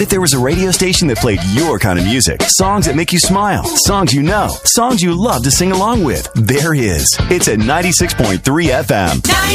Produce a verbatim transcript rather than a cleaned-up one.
If there was a radio station that played your kind of music, songs that make you smile, songs you know, songs you love to sing along with, there is. It's at ninety-six point three F M.